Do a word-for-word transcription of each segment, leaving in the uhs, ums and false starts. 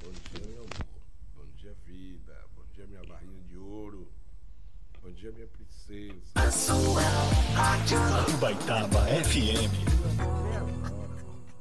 Bom dia, meu amor. Bom dia, vida. Bom dia, minha barrinha de ouro. Bom dia, minha princesa. A sua rádio Ubaitaba F M. Até agora.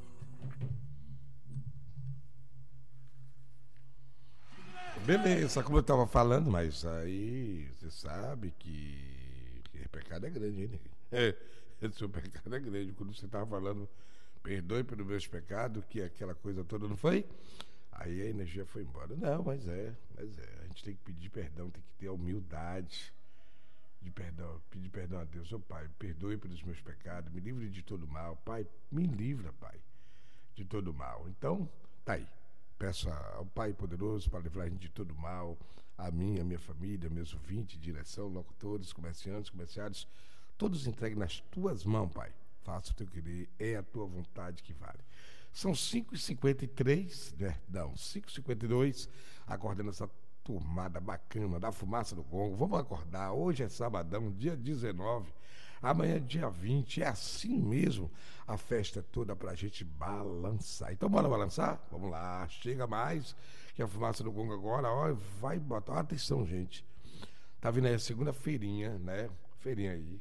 Beleza, como eu tava falando, mas aí você sabe que, que pecado é grande, hein? É, esse seu pecado é grande. Quando você tava falando, perdoe pelos meus pecados, que aquela coisa toda não foi? Aí a energia foi embora. Não, mas é, mas é. A gente tem que pedir perdão, tem que ter a humildade de perdão, pedir perdão a Deus. Ô Pai, perdoe pelos meus pecados, me livre de todo mal. Pai, me livra, Pai, de todo mal. Então, tá aí. Peço ao Pai poderoso para livrar a gente de todo mal, a mim, a minha família, meus ouvintes, direção, locutores, comerciantes, comerciários, todos entregues nas tuas mãos, Pai. Faça o teu querer, é a tua vontade que vale. São cinco e cinquenta e três, né? Não, cinco e cinquenta e dois, acordando essa turmada bacana da fumaça do gongo. Vamos acordar, hoje é sabadão, dia dezenove, amanhã é dia vinte, é assim mesmo, a festa é toda pra gente balançar. Então bora balançar? Vamos lá, chega mais, que a fumaça do gongo agora, ó, vai botar, atenção gente, tá vindo aí a segunda feirinha, né, feirinha aí,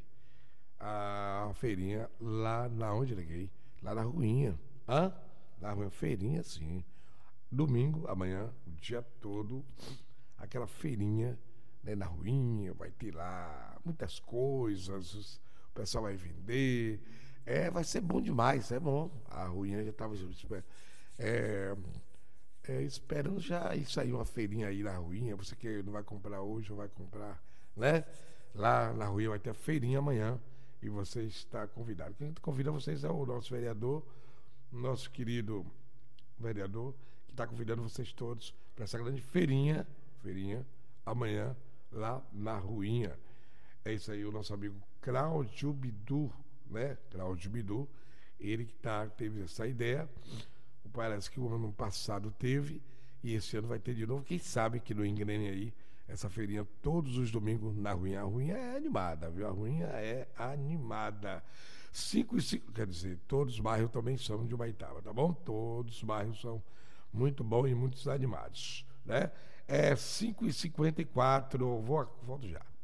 a feirinha lá na onde liguei, lá na Ruinha, hã? Na Ruinha, feirinha sim, domingo, amanhã, o dia todo, aquela feirinha, né, na Ruinha, vai ter lá muitas coisas, os- o pessoal vai vender, é, vai ser bom demais, é bom. A Ruinha já estava é, é, esperando já isso aí, uma feirinha aí na Ruinha, você que não vai comprar hoje, ou vai comprar, né? Lá na Ruinha vai ter a feirinha amanhã e você está convidado. Quem convida vocês é o nosso vereador, nosso querido vereador, que está convidando vocês todos para essa grande feirinha, feirinha, amanhã, lá na Ruinha. É isso aí, o nosso amigo Cláudio Bidu, né? Cláudio Bidu, ele que tá, teve essa ideia. Parece que o ano passado teve, e esse ano vai ter de novo. Quem sabe que não engrene aí essa feirinha todos os domingos na Ruinha. A Ruinha é animada, viu? A Ruinha é animada. Cinco e cinco, quer dizer, todos os bairros também são de Ubaitaba, tá bom? Todos os bairros são muito bons e muito animados, né? É cinco e cinquenta e quatro, vou, volto já.